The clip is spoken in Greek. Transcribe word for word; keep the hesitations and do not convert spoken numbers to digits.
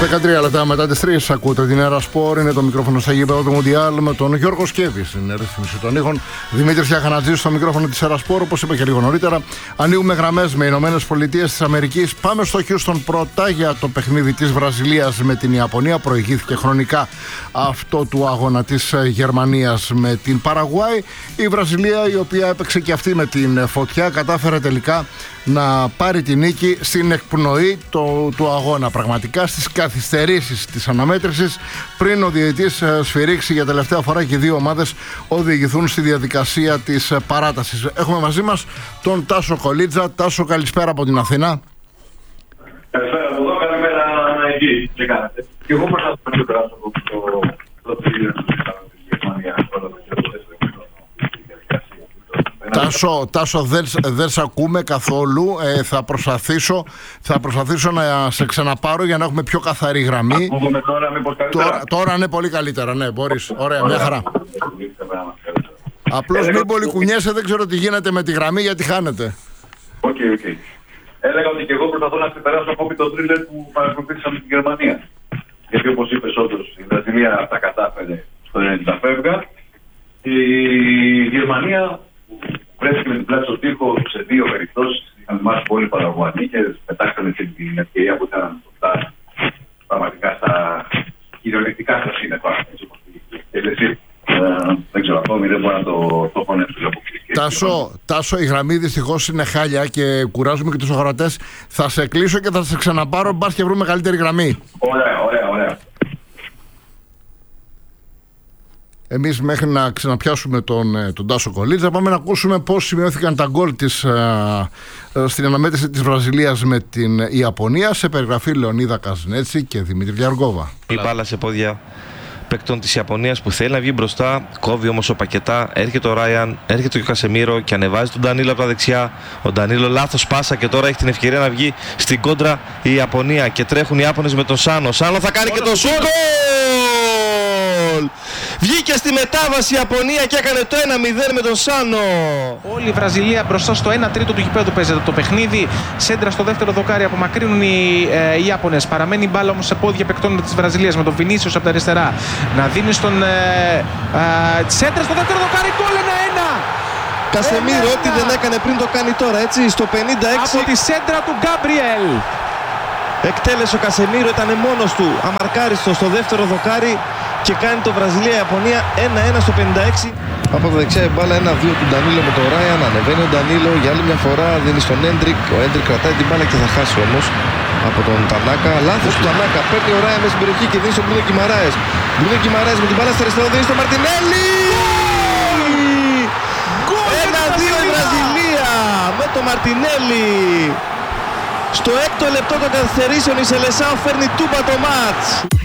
δεκατρία λεπτά μετά τις τρεις ακούτε την Έρα Σπορ. Είναι το μικρόφωνο στα γήπεδα του Μουντιάλ με τον Γιώργο Σκέβη στην ρύθμιση των ήχων. Δημήτρης Γιαχανατζής στο μικρόφωνο της Έρα Σπορ. Όπως είπα και λίγο νωρίτερα, ανοίγουμε γραμμές με Ηνωμένες Πολιτείες της Αμερικής. Πάμε στο Χιούστον πρώτα για το παιχνίδι της Βραζιλίας με την Ιαπωνία. Προηγήθηκε χρονικά αυτό του αγώνα της Γερμανίας με την Παραγουάη. Η Βραζιλία, η οποία έπαιξε και αυτή με την φωτιά, κατάφερε τελικά να πάρει τη νίκη στην εκπνοή του, του αγώνα. Πραγματικά στις καθυστερήσεις της αναμέτρησης, πριν ο διαιτητής σφυρίξει για τελευταία φορά και οι δύο ομάδες οδηγηθούν στη διαδικασία της παράτασης. Έχουμε μαζί μας τον Τάσο Κολίτζα. Τάσο, καλησπέρα από την Αθήνα. Καλησπέρα από εδώ, καλημέρα εκεί. Και κάνετε. Και εγώ προσπαθώ να περάσω από το τρίλιο της Γερμανίας. Τάσο, Τάσο δεν, δεν σε ακούμε καθόλου. Ε, θα, προσπαθήσω, θα προσπαθήσω να σε ξαναπάρω για να έχουμε πιο καθαρή γραμμή. Ακούγομαι τώρα, μήπως καλύτερα. Τώρα, τώρα είναι πολύ καλύτερα, ναι, μπορείς. Ωραία, μια χαρά. Απλώς μην πολύ κουνιέσαι, δεν ξέρω τι γίνεται με τη γραμμή γιατί χάνεται. Οκ, okay, οκ. Okay. Έλεγα ότι και εγώ προσπαθώ να ξεπεράσω ακόμη το τρίλερ που παρακολουθήσαμε στην Γερμανία. Γιατί όπως είπες, όντως η Βραζιλία τα κατάφερε στο ενενήντα φεύγα. Η Γερμανία βρέθηκε με την πλάτη στο τοίχο σε δύο περιπτώσεις. Είχαν μάθει πολύ Παραγουανοί και πετάξανε και την ευκαιρία που ήταν αυτά πραγματικά στα κυριολεκτικά στα σύννεφα. Δεν ξέρω, ακόμη δεν μπορώ να το, το χωνέψω. Τάσο, Τάσο, η γραμμή δυστυχώς είναι χάλια και κουράζουμε και τους αγορατές. Θα σε κλείσω και θα σε ξαναπάρω, μπας και βρούμε καλύτερη γραμμή. Ωραία, ωραία, ωραία. Εμείς μέχρι να ξαναπιάσουμε τον, τον Τάσο Κολίτζα, πάμε να ακούσουμε πώς σημειώθηκαν τα γκολ της, α, στην αναμέτρηση της Βραζιλίας με την Ιαπωνία, σε περιγραφή Λεωνίδα Καζνέτσι και Δημήτρη Διαργόβα. Η μπάλα σε πόδια παίκτων της Ιαπωνίας που θέλει να βγει μπροστά, κόβει όμως ο Πακετά, έρχεται ο Ράιαν, έρχεται και ο Κασεμίρο και ανεβάζει τον Ντανίλο από τα δεξιά. Ο Ντανίλο λάθος πάσα και τώρα έχει την ευκαιρία να βγει στην κόντρα η Ιαπωνία και τρέχουν οι Ιάπωνες με τον Σάνο. Σάνο θα κάνει και το σούτ! Βγήκε στη μετάβαση η Ιαπωνία και έκανε το ένα μηδέν με τον Σάνο. Όλη η Βραζιλία μπροστά στο ένα τρίτο του γηπέδου παίζεται το παιχνίδι. Σέντρα στο δεύτερο δοκάρι, απομακρύνουν οι, ε, οι Ιάπωνες. Παραμένει η μπάλα όμως σε πόδια παικτών της Βραζιλίας με τον Βινίσιος από τα αριστερά. Να δίνει στον ε, ε, σέντρα στο δεύτερο δοκάρι, γκολ ένα ένα. Κασεμίρο, ό,τι δεν έκανε πριν το κάνει τώρα, έτσι, στο πενήντα έξι. Από τη σέντρα του Γκάμπριελ. Εκτέλεσε ο Κασεμίρο, ήταν μόνος του, αμαρκάριστο στο δεύτερο δοκάρι και κάνει το Βραζιλία-Ιαπωνία ένα ένα στο πενήντα έξι. Από τα δεξιά η μπάλα ένα δύο του Ντανίλο με τον Ράιαν. Ανεβαίνει ο Ντανίλο για άλλη μια φορά, δίνει στον Έντρικ. Ο Έντρικ κρατάει την μπάλα και θα χάσει όμως από τον Τανάκα. Λάθος του Τανάκα, παίρνει ο Ράιαν μέσα στην περιοχή και δίνει στον Μπρούνο Γκιμαράες. Μπρούνο Γκιμαράες με την μπάλα στα αριστερά, δίνει στον Μαρτινέλη. ένα δύο η Βραζιλία με τον Μαρτινέλη. Στο έκτο λεπτό των καθυστερήσεων η Σελεσάο φέρνει τούμπα το μάτς.